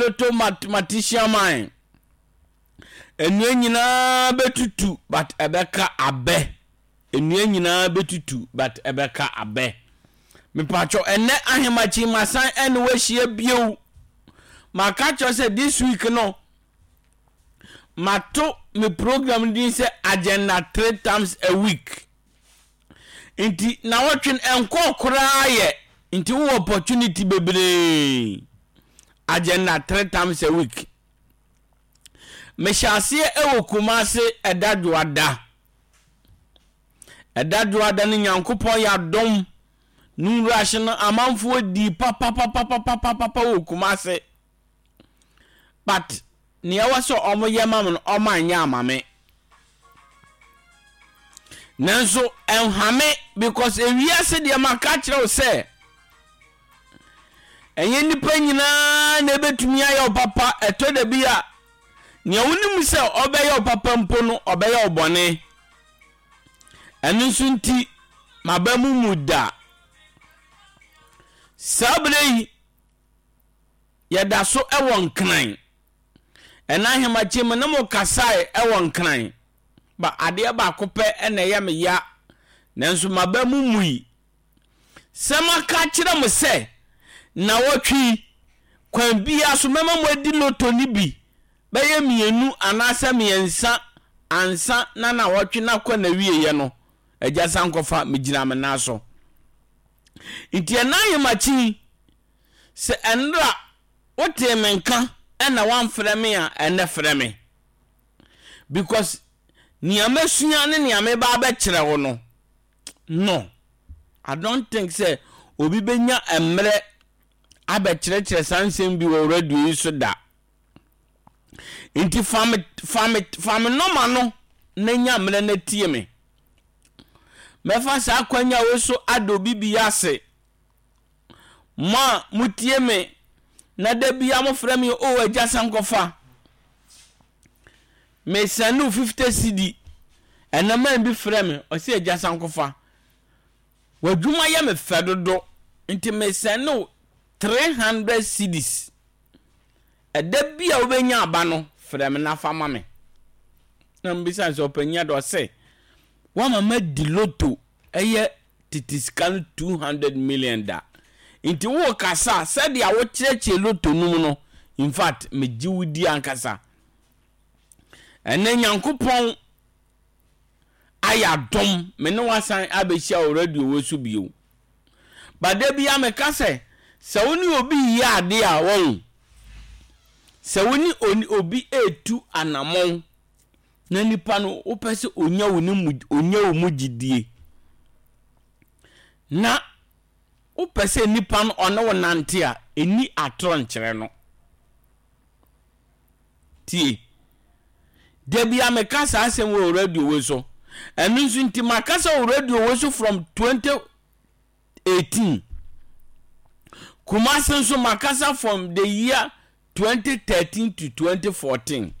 to mathematician mind enu nyina betutu but ebeka abe enu nyina betutu but ebeka abe me pacho ene ahemachi masan ene we hie bio maka cho say this week no mato me program din say agenda 3 times a week inti na wotwen enko kora ye inti wo opportunity bebre agenda 3 times a week me shasie ewo kumase edadwada ni nyankopon ya dom nu ration amanfo di papa wo kumase but ni awaso omo yema no omanya amame nanso enhame because ewiase de maka kire wo se enye nipa nyina na betumi aye papa eto da bia ni awunim se obeye papa mpo no obeye obone enu sunti mabamu muda sabrei yada so ewon kran ena hemachi me no kasai ewon kran ba ade ba kope ene ye me ya nanso mabamu mui sema ka kire mo se na wotwi kwan bia so mema mo adi loto ni bi beye mienu anasa miensa ansa na wotwi na kwa na wieye no eja sankofa mejina me na so itie na yemachi se enra wote menka ena wan frame a ene frame because niame suya ne niame ba be kire wo no I don't think say obi benya emre abe kire sansem bi wo radio iso da inti fam no no nenya mre na tie me mefa sa kwanya wo so adobi bi yase ma mutie me na da bia mo frame o agya sankofa me sanu 50 cedi ena man bi frame o se agya sankofa wadwuma ye me fedodo nti me sanu 300 cedis eda bia obenya aba no frame na fama me na mbisa so panya do se wa mama di loto eye titiskan 200 million da inti wo kasa said ya wo kireche loto num no in fact me jiwudi ankasa ene nyankopon aya dom me no wasan abehia already wo so bio bade bia me kase se woni obi ya ade a won se woni obi etu anamon na nipa no wo pese onya wo mugidie na wo pese nipa no ono wo nante a eni atron kire no tie debia me kasa asem wo radio we so enu nso nti makasa wo radio we so from 2018 kumase nso makasa from the year 2013 to 2014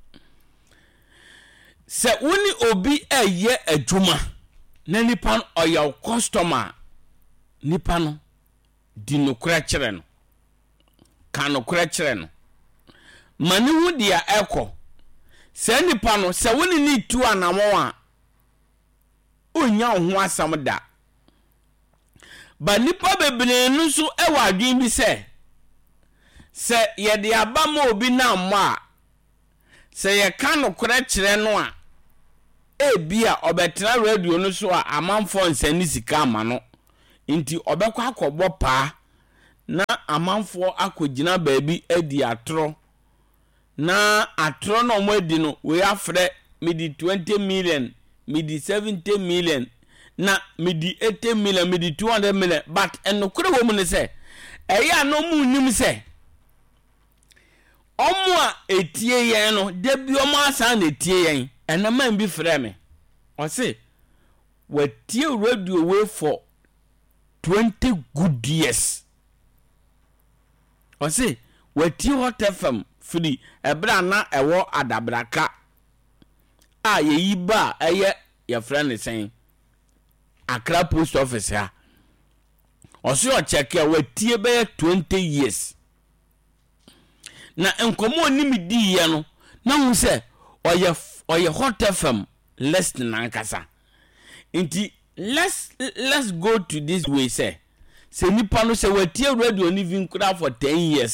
se woni obi eye adwuma na nipa no oya customer nipa no di no kura kire no kan no kura kire no mani hu dia eko se nipa no se woni ni tu anamo a onya ho asam da ba nipa bebre no so e wa adwin bi se ye de aba ma obi na mma se ye kan no kura kire no a ebia obetra radio no so a amanfo nsani sika ama no nti obekwa akọbọ pa na amanfo akogina baabi adi atro na atro no mo adi no we afre midi 20 million midi 70 million na midi 80 million midi 200 million but enokure wo mu ne se eya no mu nim se omo a etie yen no de bi omo asan na etie yen enaman bi frɛ me o se watie radio way for 20 good years o se watie Hot FM free ebra na ewo adabraka a yeyi ba eye ya friend sen Accra post office ha o se o check ya watie be 20 years na enkomo ni me di ye no na hu se oye Hot FM listening ankasa nti let's go to this way say nipa no se watie radio ni vinkura for 10 years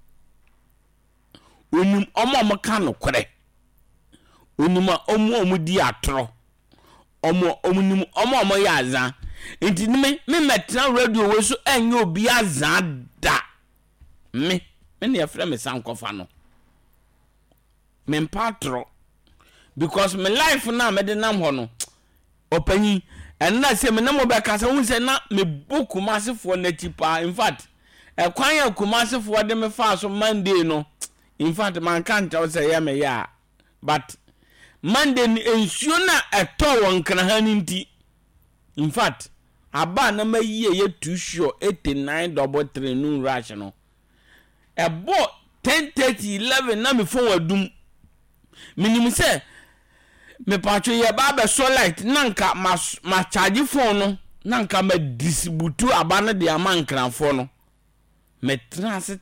onum omo ka no kore onuma omo di atro omo ya azan nti me metra radio we so enye obi azan da me ne afra me sankofa no me patro because my life na me de nam ho no opanyi enna se me na mo be kasa hu se na me boku masefo na tipa in fact ekwan ya kumasefo de me fa so Monday no in fact man kan tell say ya me ya but Monday ensuo na eto won kana haninti in fact aba na mayiye ye too sure 8933 noon rush no ebo 10:30 11 na me phone wadum minim se me patcho ye ba be so light nanka ma charge phone no nanka ma distribute aba na de amankranfo no me trans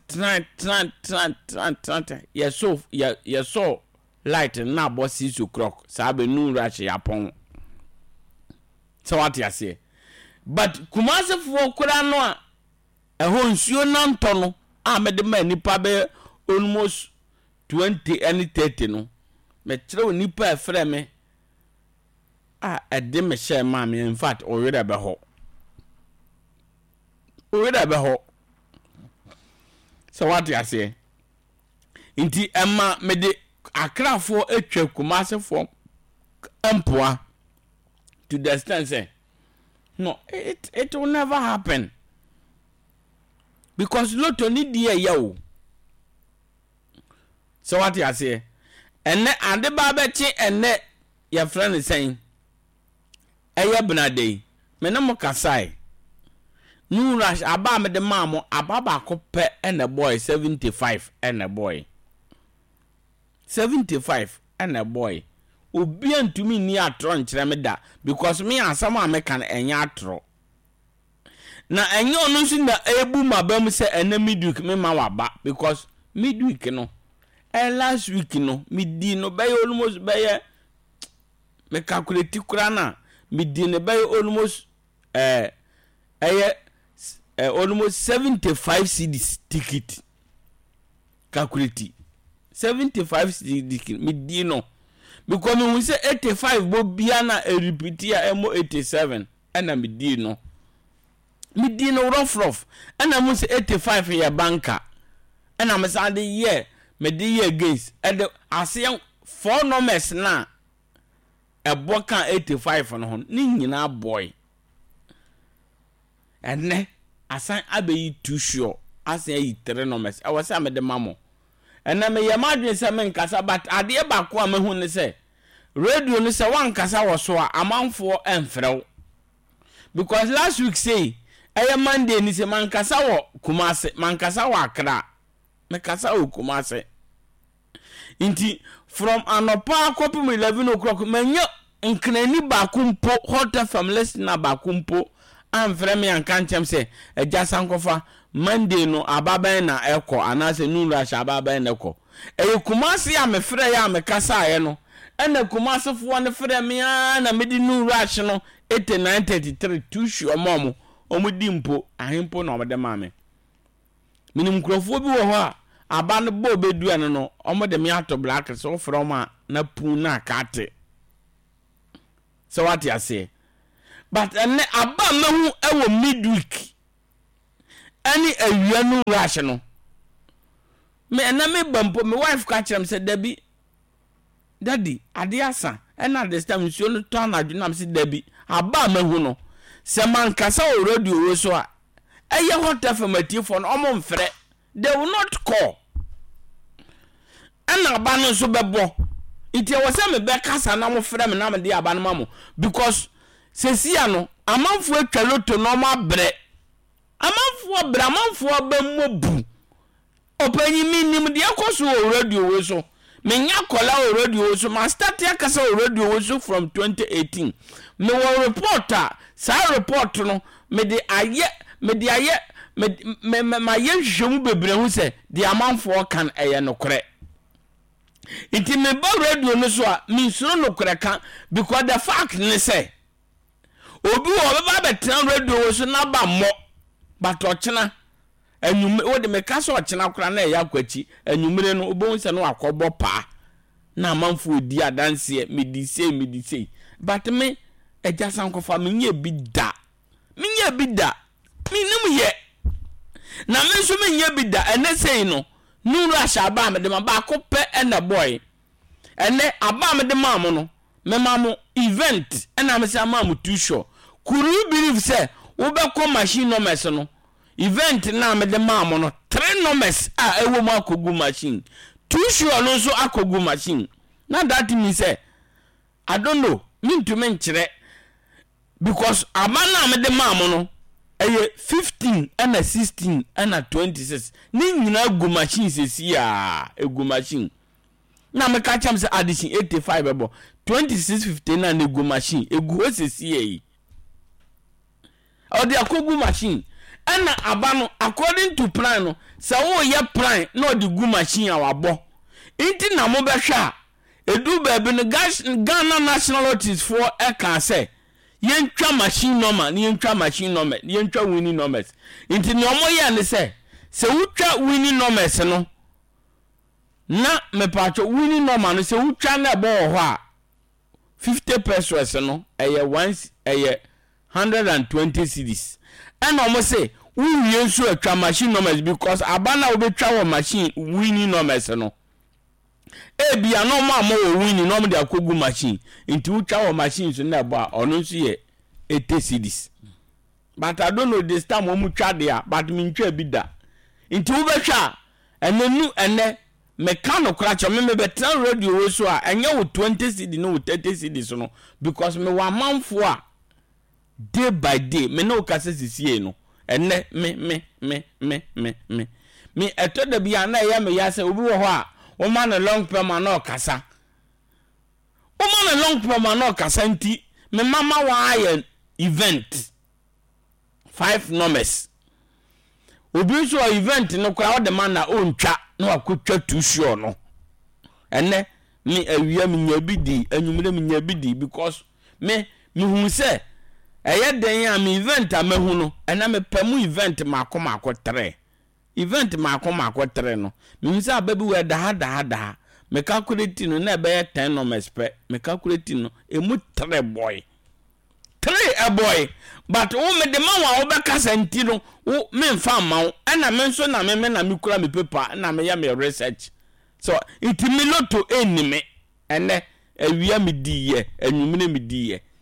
yes so light na bo 6 o'clock sabe noon rush yapon so what you say but kumase fo kura no a eho nsuo na nto no a me de ma nipa be almost 20 and 30 no me kire nipa efre me ede me share ma me in fact o we da be ho so what you say inti emma me de akrafo etwa kumase fo empoa to the extent say no it will never happen because lot oni die yawo so what you say enne ade ba be chi enne your friend is saying eye benade me na mo kasai nu rush aba me de mamo ababa ko pe enne boy 75 enne boy 75 enne boy obi antumi ni atro nkyere me da because me asama me kan enya atro na enye onu nso na ebu mabam se ene midweek me ma waba because midweek no last week no midi no be almost be me calculate kura na midi no be almost almost 75 cedis ticket calculate 75 cedis midi no because we say 85 bo bia na repeat ya emo 87 ana midi no rough ana mo say 85 ya banka ana me say the year me the year against and ase 4 numbers na ebo kan 85 no ho ni nyina boy ene asan abeyi too sure asan yi 3 numbers I was say me the mamo ena me yamadwe se me nkasa but ade ba ko amahu ne se radio no se wan kasa wo so a amanfo enfrew because last week say Monday ni se man kasa wo Kumase man kasa wo Accra me kasa wo Kumase inti from anopa kopum 11 o'clock menyo nknani ba kumpo Hot FM listener ba kumpo amfre me ankantem se eja sankofa Monday no ababan na eko anase nunrush ababan na eko Kumase ya me frɛ ya me kasa ye no ena Kumase fo ne frɛ me na me di nunrush no 8933 tushu omomo omudi mpo ahempo na omede mame minim krofo bi wo ho a aba ne bo bedu ane no omode me ato black so from a na pu na kate so what you say but ene aba mehu ewo midweek ani awia no rush no me na me bampo me wife ka kire me say daddy ade asa ena this time so no turn adwuna me say dabi aba mehu no se man kasa o radio we so a eye Hot FM atifo no omo mfre they will not call ana aba no so bebo iti e wose me be kasa na mo frɛ me na me de aba no mamo because sesia no amanfo atwa loto no ma bre amanfo ba mobu opanyi minim de akoso o radio we so menya kola o radio we so ma start ya kasa o radio we so from 2018 me wo reporter sa report no me de aye ma yenhwehwemu bebre hu se the amanfo kan eye nokore iti me ba radio no so a me suro nokore kan because the fact ne say obi wo ba betan radio so na ba mo but ochena anyum wo de me ka so ochena kora na ya kwachi anyumre no obo se no akobo pa na amanfo di adanse medise but me eja sankofa me nye bi da minim ye na me so me nye bi da ene sei no nuru ashaba me de ma ba ko pe ene boy ene aba me de mamu no me mamu event ena me say mamu too sure kuru believe say wo be ko machine numbers no event na me de mamu no 3 numbers a ewo mu akogu machine too sure no so akogu machine na that mean say I don't know me to men kire because amana me de mamu no 15 and 16 and 26 ni nyina gu machine sesi ya egu machine na me ka cham say addition 85 ebo 2615 na egu machine egu sesi yi o de akogu machine and abano according to plan no say wo ye plan no de gu machine awabo inti na mo be hwa edu ba bi no Ghana National Lotteries for e kan say yentwa machine number ni yentwa machine number ni yentwa winning numbers inti ni omo ye ne se wutwa winning numbers no na me pacho winning number no se wutwa na bo ho a 50 pesos no eye once eye 120 cedis and omo se we use atwa machine numbers because abana obetwa wo machine winning numbers no bia no ma wo winning no de akogu machine into wutwa wo machine so na bo a ono so ye 80 cedis but I don't know this time omu twa dia but me ntwa bi da into wo betwa enenu ene mekano kracho me betan radio wo so a enye wo 20 cedis no wo 30 cedis no because me wa manfo a day by day me no kase sisie no ene me eto da bia na ya me ya se obi wo ho a o ma na long perma na okasa o ma na long perma na okasa nti me mama wa aye event 5 numbers obi so event no kra o de man na o ntwa na akotwa too sure no ene me awia me nya bi di anyumre me nya bi di because me hu se eye den ya me event amahu no ena me pamu event makoma 3 event makoma 3 no me hu se ababi we da me calculate no na be 10 numbers pe me calculate no emu 3 boy 3 a boy but wo me de ma wa wo be kasa nti no wo me mfa ma wo ena me nso na me na me kura me paper na me ya me research so it me loto enime ene awia me di ye anwumene me di ye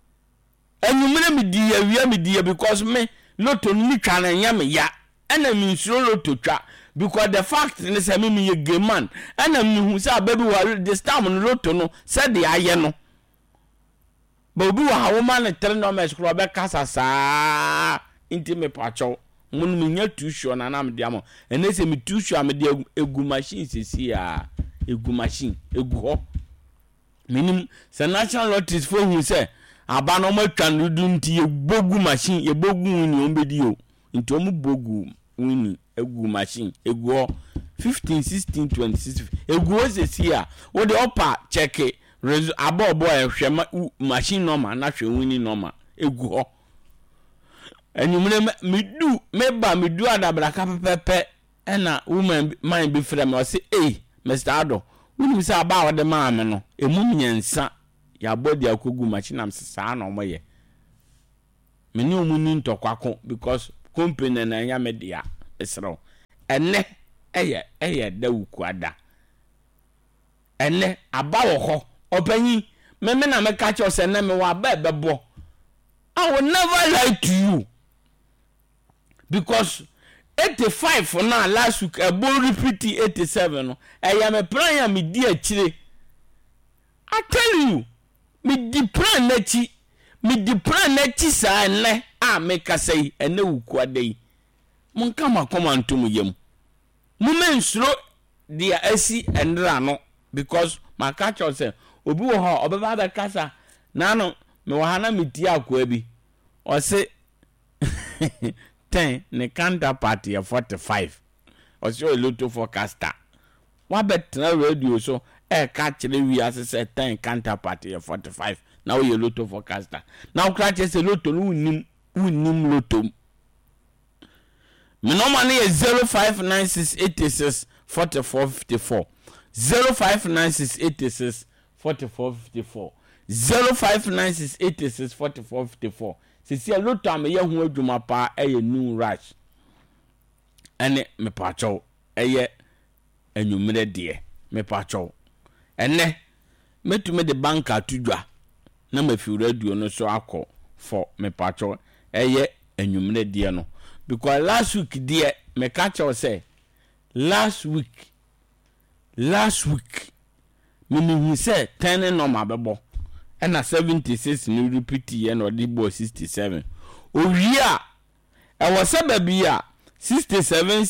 awia me di ye because me loto ni twa na nya me ya ena me nsuro loto twa because the fact is say me ye game man ena me hu say baby wa this time no loto no say de aye no Bobu wa woman 3 numbers kro be kasa saa inti me pacho mun me nya tusho na nam de am ene se me tusho am de egu machine sesi a egu machine egu ho minim se national lotteries for hu se aba no ma twa ndu nti ye bogu machine ye bogu ni ombedi o nti omu bogu wini egu machine egu ho 15 16 26 egu ho sesi a wo de opa check abobo ehwe machine normal na hwe wini normal egu ho enumre medu adabra ka pepe ena woman man bi frem o se Mr. Ado wuni se aba wo de ma me no emum nyansa ya body akogu machine am sa na omoye me ni omuni ntokwako because company na nya media esro ene eye da wuku ada ene aba wo ho opanyi me na me catch us na me wa ba bebo I will never lie to you because 85 for now last week I will repeat 87 no I am a prayer me di akire I tell you me di plan na chi sa ne a me kasai ene wuku adai mun kama komantum yem mu mensuro dia asi endra no because my catch us obi wo ho obeba be kasa na no me wo hana me ti akwa bi o se 10 ne counterpart yɛ 45 ɔsɛ loto forecaster wabɛtena radio so ka kyerɛ wi ase sɛ 10 counterpart yɛ 45 na wo yɛ loto forecaster na wo kra kyerɛ sɛ loto no unnim loto me normal no yɛ 0596864454 0596864454 0596864454 sisi loto am yɛ ho adwuma pa ɛyɛ new rush ɛne mepacho ɛyɛ anwumre deɛ mepacho ɛnɛ metume de banka tudwa na mafi radio no so akɔ for mepacho ɛyɛ anwumre deɛ no because last week deɛ me catch say last week me hu say 10 normal bebo na 76 ni repeat ye na odi bo 67 owia e wo se baby a 67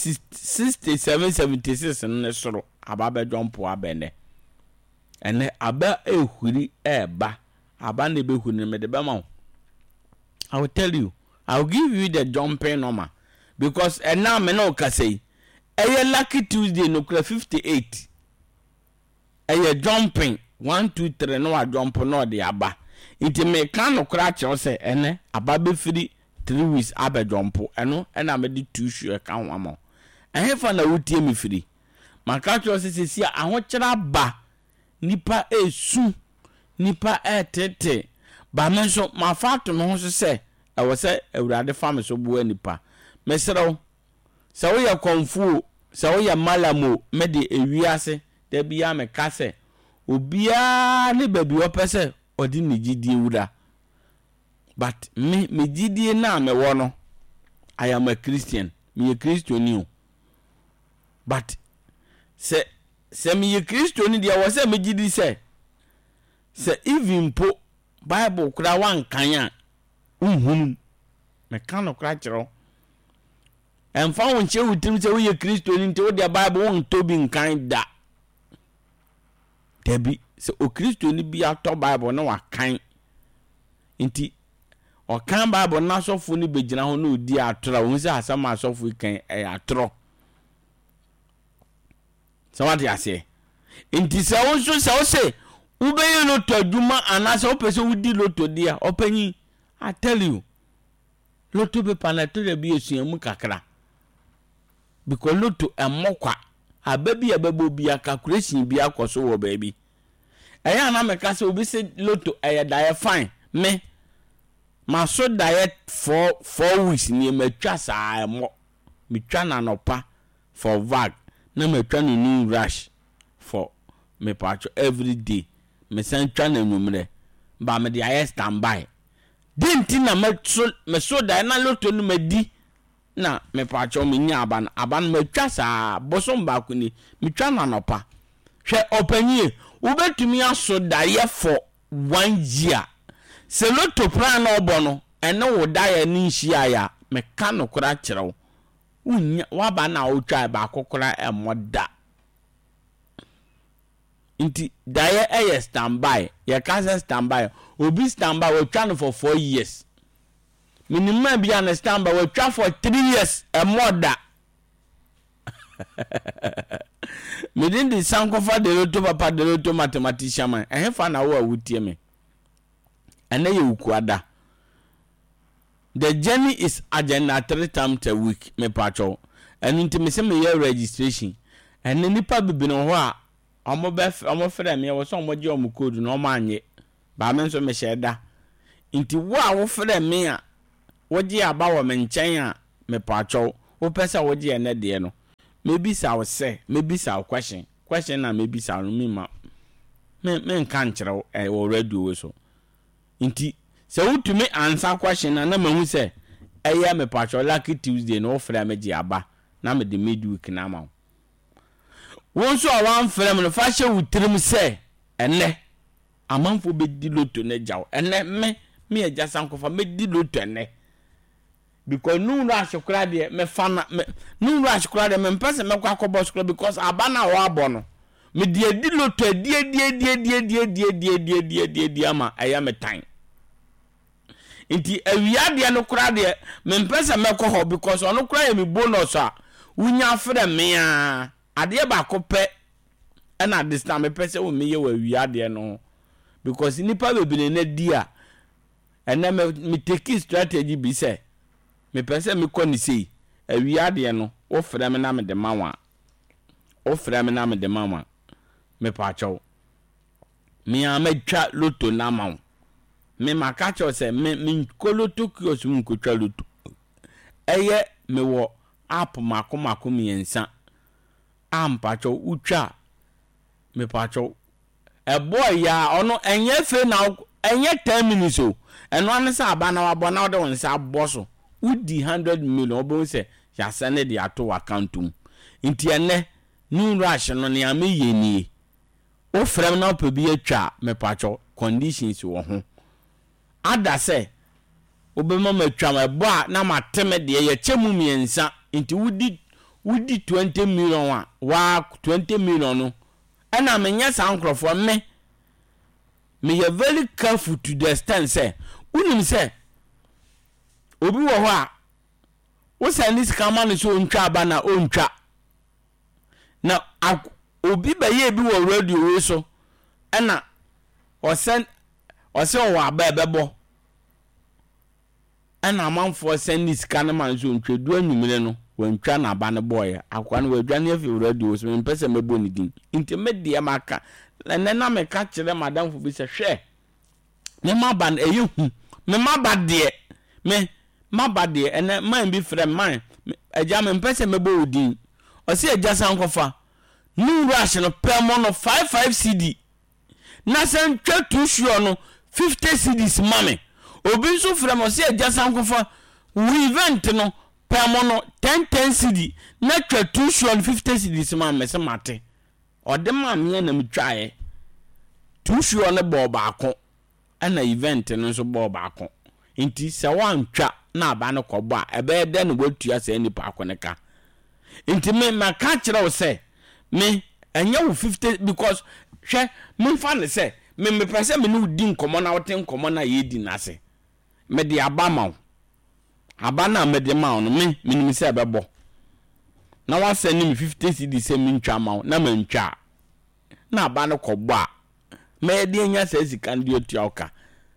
76 ne soro aba be jumpo abene ene aba ehuri eba aba ne be huri me de be ma I will tell you, I'll give you the jumping number because and now me no can say a lucky Tuesday no 58 a jumping 1 2 3 no a jump no the aba it may can no crash or say ene aba be free 3 weeks aba jumpo eno and I made 2 shoe account one more and he found a wutie me free my catch was say I want ba nipa su nipa tete ba men so ma fato me ho so se e wo se awurade fa me so bo nipa mesrew se wo ya konfu se wo ya malamo me de ewiase da bia me ka se obia ne baby opese odi ne gidie wura but me gidie na me wo no I am a Christian me a Christian but se me a Christian dia wo se me gidi se even po Bible kura wan kanya uhum me kan no kura kyerɛ emfa won che wutim se wo ye Kristo ni nte wo de Bible won tobi nkan da debi se o Kristo ni bi atɔ Bible na wakan nti o kan Bible na sɔfo ni begina ho na odi atoro wo se asama sɔfo kan atoro so what you say nti se wo so se wo se ubeye loto adwuma anase opese wudi loto dia opanyi I tell you loto be panato de bi esuamu kakra because loto emokwa ababi ababo bia calculation bia akoso wo baabi eya na meka se obi se loto die fine me ma so diet for 4 weeks ni matwa saa emo metwa na nopa for vag na matwa no new rush for me patcho every day me sentwa na nwumre ba me de aye standby dinti na me so da na loto no madi na me pacho me nya aban me twa saa bosom ba ku ni me twa na nopa hwe opanyie ubetumi aso da ye for 1 year se loto plan na obo no ene wo da ye ni nhia ya me ka no kora kyerɛw unya wa ba na wo twa ba kokora emoda inti daye eye standby ye cancer standby obi standby we twa no for 4 years minimum bi an standby we twa for 3 years e moda me din di sankofa de loto papa de loto mathematician man e fa na wo awutie me ene ye ukuada the journey is agenda 3 times a week me pacho and inti me se me ye registration ene nipa bibino ho a omo frɛ me wo so omo gye omo code no omo anye ba me nso me hyeda nti wo a wo frɛ me a wo gye aba wo me nkyɛn a me pacho wo pesa wo gye ene de no maybe sa wo say maybe sa question na maybe sa no me nka nkyerɛ wo radio we so nti se wo tumi answer question na mahu say ɛyɛ me pacho lucky Tuesday no wo frɛ me gye aba na me de midweek na ma won so awan frem no fa hye wutrim se ene amanfo be di loto na jaw ene me agya sankofa me di loto ene because no rush kura de me fa na no rush kura de me mpese me kwa boss kura because abana wa abo no me di loto die ama aya me tan Inti awia de no kura de mempese mekọ ho because ono kura ye me bonus a unya frɛ me a ade ba ko pɛ na this time mepese wo me ye wa awia de no because nipa bebele na di a ena me take strategy bi se mepese me kɔ ni sei awia de no wo frɛ me na me de mawa wo frɛ me na me de mawa me pa chaw me a metwa loto na mawo me makacho se me koloto kios mu kotwa loto eye me wo app mako miensa ampacho utwa me pacho e boy ya ono enye fe na enye 10 minutes o eno an se aba na wabo na de won se aboso udi 100 million obo se ya sene de ato account mu nti ene new rush no ne ameye ni o frem na opa bi atwa me pacho conditions wo ho ada se obema matwa mebo a na mateme de ye chemu miensa nti wudi 20 million wa 20 million no ana menya sa nkrofo me ye very careful to the extent say unim say obi wo ho a wo say ni skama no so ntwa aba na ontwa na obi ba ye bi wo radio we so ana ose wa aba bebo ana amanfo send this kind man so ntwedu anwumire no wantwa na aba ne boy akwa no wadwane afi radio so mpese mebo ni din nti medie maka na me ka kire madam fo bi se hwe me maban eyu me mabade me mabade ene man bi frem man eja me mpese mebo odin o se eja san kofa new rush no permo no 55 cd na san twa tu sure no 50 cedis mame obi so frem o se eja san kofa we event no permo no 10 cd na twa tu sure 50 cedis mame se mate ode mame na mitwae tu sure no bo baako ana event no so bo baako nti se wantwa na aba no kobo a ebe de no botua se ni pa akoneka nti me maka kire wo se me enye wo 50 because hwe me fa ne se me pese me no di nkomo na wote nkomo na ye di nase me de abama aba na me de ma no me ni se bebo na wa se ni 50 cd se me ntwa ma na ma ntwa na aba no kobo a me de nya se sika ndi otua oka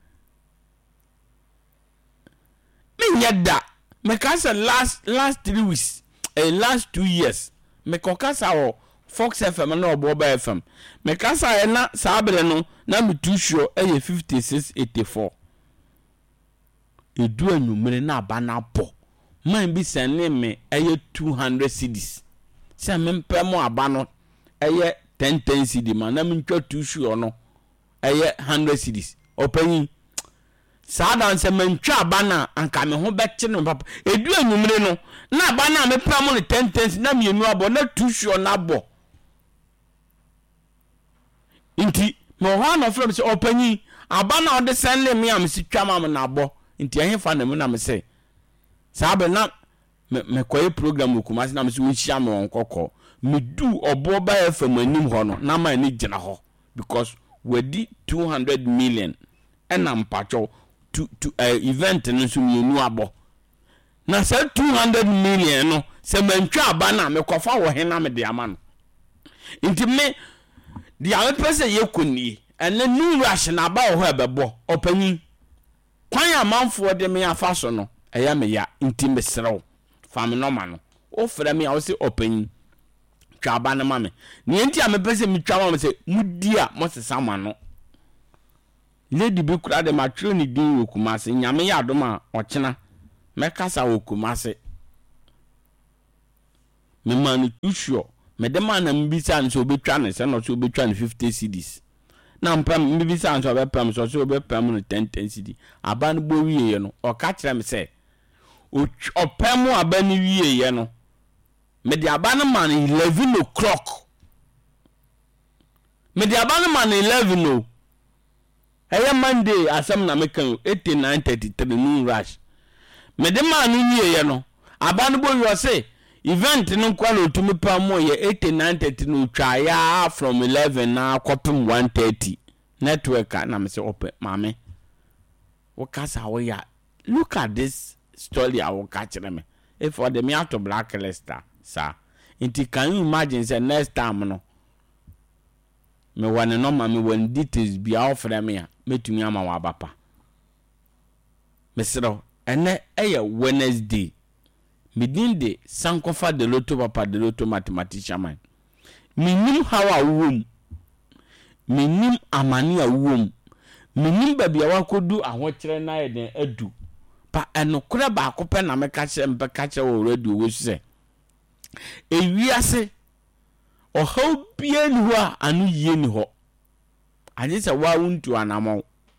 me nyada me ka se last 3 weeks last 2 years me kokasa o Fox FM na Oboba FM me kasa na sabere no na me tusho 5684 edu anumere na aba na po man bi sene me 200 cedis se me mpemo aba no 10 cedi man na me ntwa tusho no 100 cedis opanyi sada nse me ntwa aba na anka me ho beche no papa edu anumere no na aba na me pemo no 10 na me enu abo na tusho na abo inti mo ha no from se opanyi aba na ode send me am si twama am na abo inti ahefa na me na me se sabe na me koye program okumasi na me se wo hia me won kokko me du obo ba FM anim ho no na ma ni gina ho because we di 200 million and am pacho to event no so me nu abo na se 200 million no se mantwa aba na me kofa wo he na me de ama no inti me di awe pese yekoni ene new rush na ba ho ebebo opanyi kwan amanfo de me afaso no eya me ya nti mesrew fam no ma no o frɛ me a wo se opanyi twa ba na ma me ne nti a me pese me twa ma me se mudi a mo sesa ma no lady bi kura de ma tro ni din wokumase nyame ya adoma okena me kasa wokumase me manu tusho me de man na mbisa nso obetwa ne se no so obetwa ne 50 cedis na mpam mbisa nso obepam so obepam no 10 cedi aban bo wiye no o ka kire me se opam aban wiye no me de aban man 11 o'clock me de aban man 11 no eya Monday asam na me kan 8933 noon rush me de man wiye no aban bo yo se event no kwala otumi pa mo ye 8930 no twa ya from 11 na kopim 130 network na me se ope mame wo kasa wo ya look at this story I will catch them. If for the me out to blacklist, sir. Inti can you imagine say next time no? Me wane no ma me when details be out for them here. Me to me ama wa bapa. Me sero ene eye Wednesday. Midinde sankofa de loto papa de loto mathematician man. Minim how a womb. Minim amani a womb. Minim baby a wakodu ahokyere na ye den adu. Pa enokora ba akope na me kache mbe kache wo radio wo se. Ewiase o how bia ni ho a anu yie ni ho. Anye se wa wuntu anamo.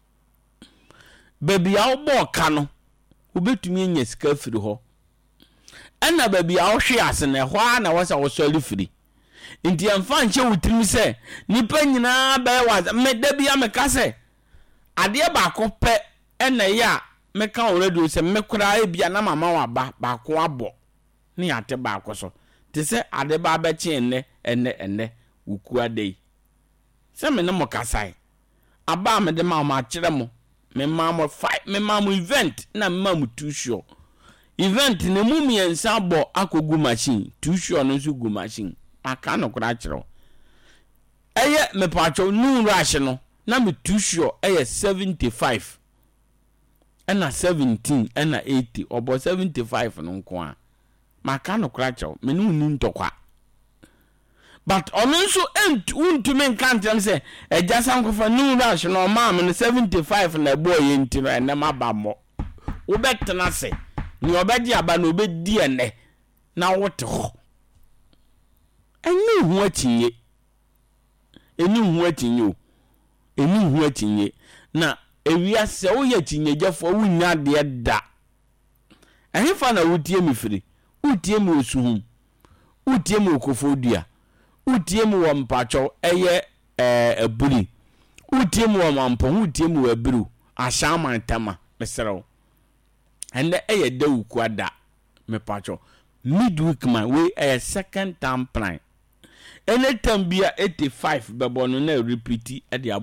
Baby a obo ka no obetumi anya sika firi ho. Ena baby a ohwe ase na ho a na wasa wo soli firi. Nti amfa nche wutimi se nipa nyina ba wa me da bia me ka se ade ba akope ena ya me ka already se me kura e bia na mama wa ba ko abo ni ate ba akoso te se ade ba ba chi enne wuku adei se me no mo kasai aba me de mama kire mo me mama fight me mama event na me mama too sure event ne mu miensa bo akogu machine too sure no so gu machine aka no kura kire eye me pacho nu rush no na me too sure eye 75 ena 17 ena 80 obo 75 no nko a maka no kura kire me nu ni ntokwa but onunso untumi nkantem se eja sankofa nu rush no ma me 75 na ebo ye ntino ene mabamo wo betena se ni obedi aba na obedi ene na wote ho eni hu atinye na ewia se wo ye tinye jafo wo nya de da ehefa na wotie mi firi wotie mi osuhum wotie mi okofodua wotie mi wo mpacho eye aburi wotie mi wo mampo wotie mi wo abiru ashaman tama mesero ende eye da wukwada me pacho midweek man we a second term plan anytime bia 85 bebono na repeat e